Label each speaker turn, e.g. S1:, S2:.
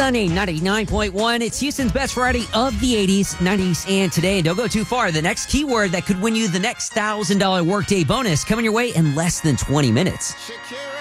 S1: Sunny 99.1. It's Houston's best variety of the 80s, 90s, and today. And don't go too far. The next keyword that could win you the next $1,000 workday bonus coming your way in less than 20 minutes.
S2: Shakira.